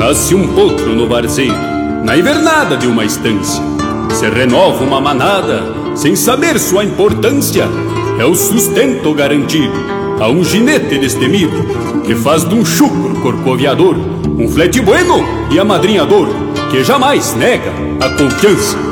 nasce um potro no barzeiro, na invernada de uma estância. Se renova uma manada, sem saber sua importância. É o sustento garantido a um ginete destemido, que faz de um chucro corcoviador um flete bueno e amadrinhador, que jamais nega a confiança.